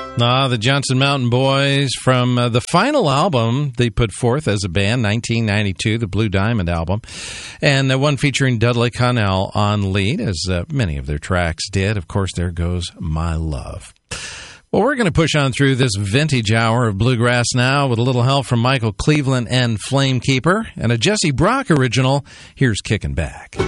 The Johnson Mountain Boys from the final album they put forth as a band, 1992, the Blue Diamond album, and one featuring Dudley Connell on lead, as many of their tracks did. Of course, there goes My Love. Well, we're going to push on through this vintage hour of bluegrass now with a little help from Michael Cleveland and Flamekeeper, and a Jesse Brock original. Here's Kickin' Back.